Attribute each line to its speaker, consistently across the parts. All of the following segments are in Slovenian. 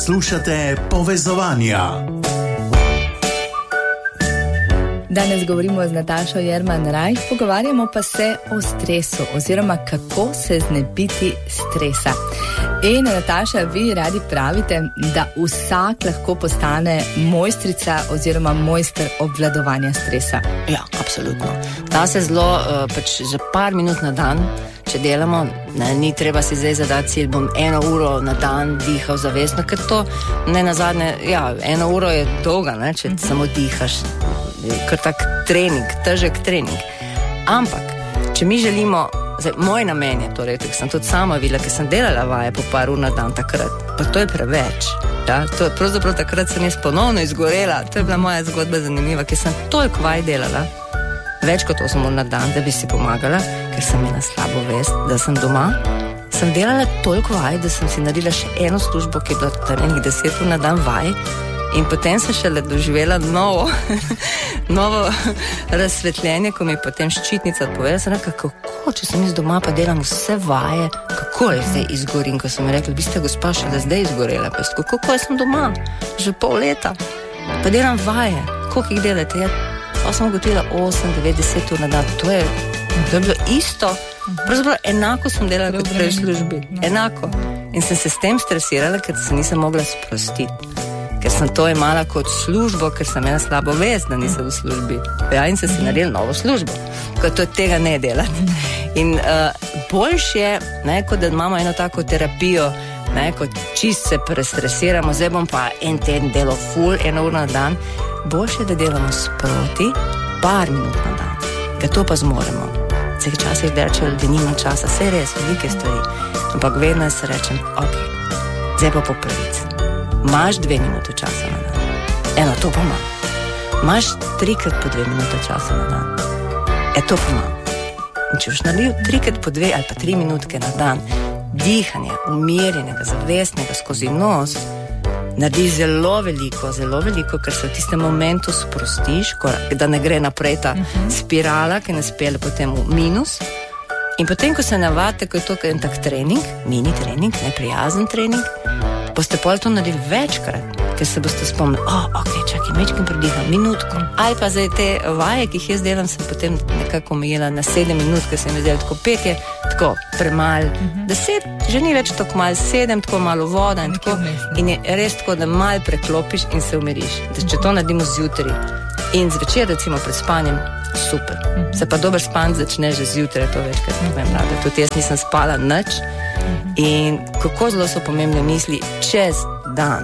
Speaker 1: Poslušate Povezovanja.
Speaker 2: Danes govorimo z Natašo Jerman-Rajh, pogovarjamo pa se o stresu oziroma kako se znebiti stresa. In Nataša, vi radi pravite, da vsak lahko postane mojstrica oziroma mojster obvladovanja stresa.
Speaker 3: Ja, absolutno. Da se zelo, že par minut na dan, če delamo, ni treba si zdaj zadati cilj, bom 1 uro na dan dihal zavestno, ker to ne nazadnje, 1 uro je dolga, če samo dihaš. Kar tak trening, težek trening. Ampak, če mi želimo, moj namen je torej, tako sem tudi sama videla, ker sem delala vaje po par ur na dan takrat, pa to je preveč. Ja? Pravzaprav takrat sem jaz ponovno izgorela, to je bila moja zgodba zanimiva, ker sem toliko vaj delala, več kot 8 ur na dan, da bi si pomagala, ker sem imela slabo vest, da sem doma. Sem delala toliko vaj, da sem si naredila še eno službo, ki je bila tam 10 ur na dan vaj. In potem sem šele doživela novo razsvetljenje, ko mi je potem ščitnica odpovedala, sem rekla, kako, če sem jaz doma pa delam vse vaje, kako je zdaj izgorim, ko sem mi rekla, vi ste gospa še da zdaj izgorela, pa kako jaz sem doma, že pol leta, pa delam vaje, koliko jih delate, pa sem ugotovila 8, 9, 10 ur na dan, to je bilo isto, pravzaprav enako sem delala kot prej v službi, enako, in sem se s tem stresirala, ker se nisem mogla sprostiti. Ker sem to imala kot službo, ker sem imela slabo vest, da nisem v službi. Ja, in sem si naredila novo službo, kot to tega ne delati. In boljš je, kot da imamo eno tako terapijo, kot čist se prestresiramo, zdaj bom pa en teden delal full, 1 uro na dan, boljš je, da delamo sproti, par minut na dan, ker to pa zmoremo. Vseh časih rečem, da nimam časa, vse res, velike stvari, ampak vedno se rečem, ok, zdaj pa po pravici. Imaš 2 minute časa na dan. To pa imam. Imaš 3x po 2 minute časa na dan. To pa imam. In če boš naredil 3x po 2 ali pa 3 minutke na dan, dihanje, umirjenega, zavestnega skozi nos, narediš zelo veliko, ker se v tistem momentu sprostiš, da ne gre naprej ta spirala, ki ne spelje potem v minus. In potem, ko se navadite, ko je to en tak trening, mini trening, neprijazen trening, boste pol to naredili večkrat, ker se boste spomnili, ok, čakaj, mečkim prediham, minutko. Ali pa zdaj te vaje, ki jih jaz delam, sem potem nekako omejila na 7 minut, ker se mi zdaj tako 5 je, tako premal, 10, že ni več tako malo, 7, tako malo voda in tako. In je res tako, da malo preklopiš in se umiriš. Da če to naredimo zjutraj in zvečer, recimo pred spanjem, super. Se pa dober span začne že zjutraj, to večkrat povem rada. Tudi jaz nisem spala nič. In kako zelo so pomembne misli čez dan.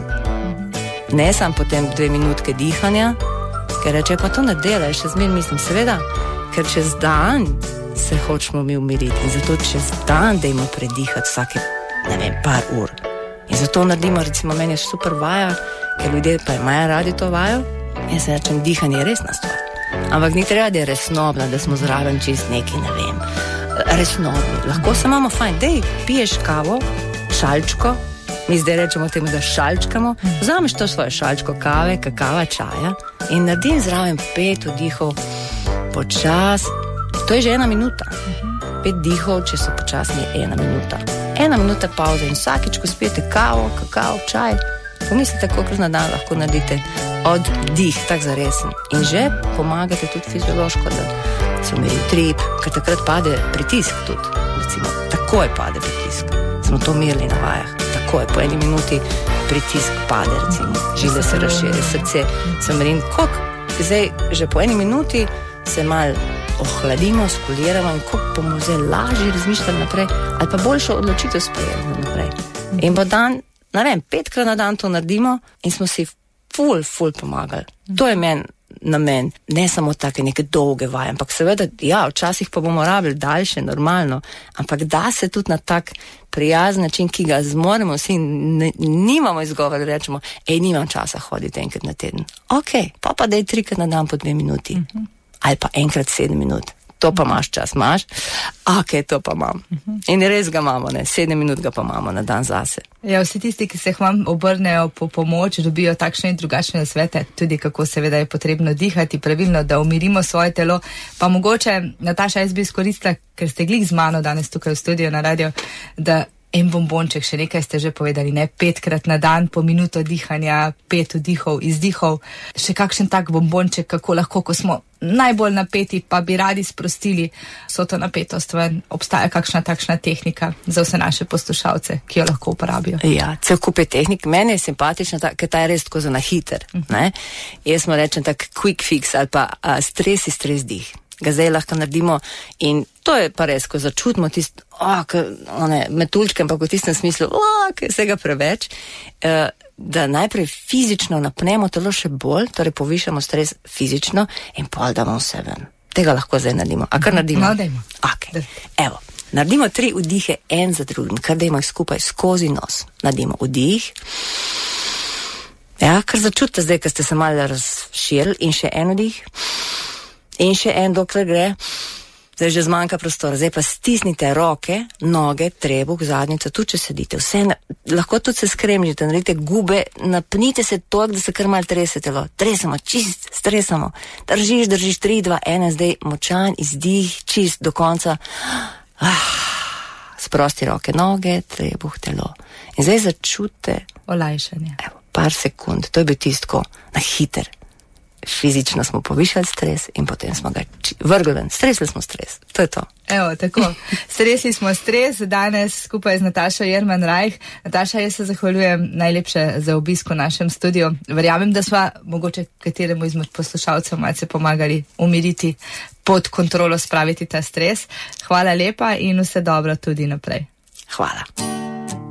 Speaker 3: Ne sam potem 2 minutke dihanja, ker reče, pa to ne delaj, še zmeraj mislim, seveda, ker čez dan se hočemo mi umiriti in zato čez dan dajmo predihati vsake, par ur. In zato naredimo, recimo, meni je super vaja, ker ljudje pa imajo radi to vajo, in se rečem, dihanje je resna stvar. Ampak ni treba, da je resnobna, da smo zraven čist neki, resnobni. Lahko se imamo fajn, dej, piješ kavo, šalčko, mi zdaj rečemo temu, da šalčkamo, vzameš to svoje šalčko kave, kakava, čaja in naredim zraven 5 vdihov počas, to je že 1 minuta. 5 dihov, če so počasni, 1 minuta. 1 minuta pauze in vsakič, ko spijete kavo, kakao, čaj, pomislite, koliko na dan lahko naredite oddih, tak zaresen. In že pomagate tudi fiziološko, da se umiri utrip, ker takrat pade pritisk tudi, recimo, takoj pade pritisk. Smo to merili na vajah, takoj, po 1 minuti pritisk pade, recimo, žile se razširi, srce se umiri. Koliko zdaj, že po 1 minuti se malo ohladimo, skuliramo in koliko bomo zdaj lažje razmišljali naprej, ali pa boljšo odločitev sprejeli naprej. In bo dan, 5krat na dan to naredimo in smo si ful pomagali. To je meni namen, ne samo take neke dolge vaje, ampak seveda, včasih pa bomo rabili daljše, normalno, ampak da se tudi na tak prijazen način, ki ga zmoremo vsi, nimamo izgovora, rečemo, nimam časa hoditi enkrat na teden. Ok, pa daj 3krat na dan po 2 minuti. Ali pa enkrat 7 minut. To pa imaš čas, imaš? Ok, to pa imam. In res ga imamo, 7 minut ga pa imamo na dan zase.
Speaker 2: Ja, vsi tisti, ki se k vam obrnejo po pomoč, dobijo takšne in drugačne nasvete, tudi kako seveda je potrebno dihati pravilno, da umirimo svoje telo. Pa mogoče, Nataša, jaz bi izkoristila, ker ste glih z mano danes tukaj v studiu na radio, da En bombonček, še nekaj ste že povedali, ne? 5-krat na dan, po minuto dihanja, 5 vdihov, izdihov. Še kakšen tak bombonček, kako lahko, ko smo najbolj napeti, pa bi radi sprostili vso to napetost ven. Obstaja kakšna takšna tehnika za vse naše poslušalce, ki jo lahko uporabijo?
Speaker 3: Ja, cel kup je tehnik. Meni je simpatična, ker ta je res tako za na hiter. Jaz mu rečem tak quick fix ali pa stres dih. Ga zdaj lahko naredimo in to je pa res, ko začutimo tisto, metuljčke, ampak v tistem smislu, ki je vsega preveč, da najprej fizično napnemo telo še bolj, torej povišamo stres fizično in pol damo vse ven. Tega lahko zdaj naredimo. A kar naredimo?
Speaker 2: No, dajmo.
Speaker 3: Okay. Evo, naredimo 3 vdihe en za drugim, kar dajmo jih skupaj skozi nos. Naredimo vdih. Ja, kar začutite zdaj, ko ste se malo razširili in še en vdih. In še en, dokler gre, zdaj že zmanjka prostora, zdaj pa stisnite roke, noge, trebuh, zadnjico, tudi če sedite, vse, lahko tudi se skremljite, naredite gube, napnite se toliko, da se kar malo trese telo, tresamo, čist, stresamo, držiš, 3, 2, 1, zdaj močan izdih, čist do konca, sprosti roke, noge, trebuh, telo. In zdaj začutite
Speaker 2: olajšanje.
Speaker 3: Evo, par sekund, to je bil tisto na hiter. Fizično smo povišali stres in potem smo ga vrgli ven. Stresli smo stres. To je to.
Speaker 2: Evo, tako. Stresli smo stres danes skupaj z Natašo Jerman Rajh. Nataša, jaz se zahvaljujem najlepše za obisk v našem studiu. Verjamem, da sva mogoče kateremu izmed poslušalcev malce pomagali umiriti, pod kontrolo spraviti ta stres. Hvala lepa in vse dobro tudi naprej.
Speaker 3: Hvala.